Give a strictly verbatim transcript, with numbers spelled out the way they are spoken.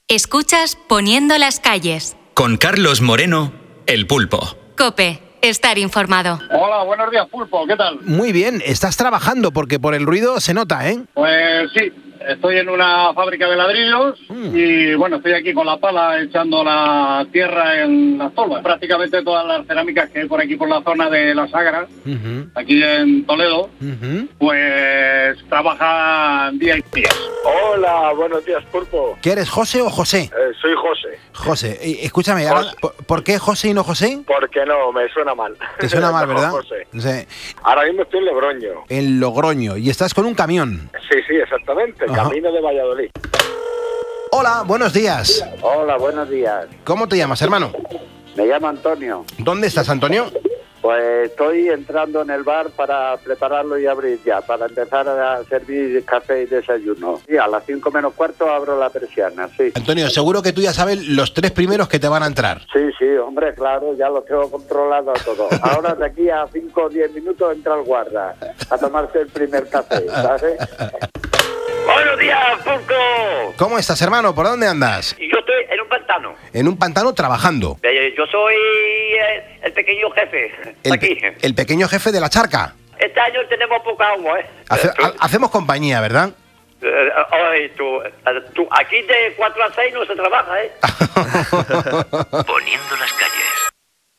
Escuchas Poniendo las calles. Con Carlos Moreno, El Pulpo. COPE. Estar informado. Hola, buenos días, Pulpo. ¿Qué tal? Muy bien, estás trabajando porque por el ruido se nota, ¿eh? Pues sí, estoy en una fábrica de ladrillos mm. y bueno, estoy aquí con la pala echando la tierra en las tolvas. Prácticamente todas las cerámicas que hay por aquí por la zona de la Sagra, uh-huh. aquí en Toledo, uh-huh. pues trabajan día y día. Hola, buenos días, Pulpo. ¿Qué eres, José o José? Eh, soy José. José, eh, escúchame, José. Ahora, ¿por, ¿por qué José y no José? Porque no, me suena mal. Te suena mal, ¿verdad? José. Sí. Ahora mismo estoy en Logroño. En Logroño, y estás con un camión. Sí, sí, exactamente, Ajá. camino de Valladolid. Hola, buenos días. Hola, buenos días. ¿Cómo te llamas, hermano? Me llamo Antonio. ¿Dónde estás, Antonio? Pues estoy entrando en el bar para prepararlo y abrir ya, para empezar a servir café y desayuno. Y a las cinco menos cuarto abro la persiana, sí. Antonio, seguro que tú ya sabes los tres primeros que te van a entrar. Sí, sí, hombre, claro, ya lo tengo controlado todo. Ahora de aquí a cinco o diez minutos entra el guarda a tomarse el primer café, ¿sabes? ¡Buenos días, Pulpo! ¿Cómo estás, hermano? ¿Por dónde andas? Yo estoy en un pantano. En un pantano trabajando. Yo soy el pequeño jefe, el, aquí. El pequeño jefe de la charca. Este año tenemos poca agua, ¿eh? Hace, ha, hacemos compañía, ¿verdad? Eh, oye, tú, tú, aquí de cuatro a seis no se trabaja, ¿eh? Poniendo las calles.